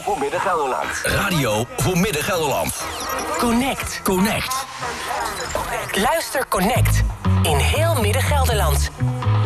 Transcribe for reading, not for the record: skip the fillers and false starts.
voor Midden-Gelderland. Radio voor Midden-Gelderland. Connect. Luister Connect. In heel Midden-Gelderland.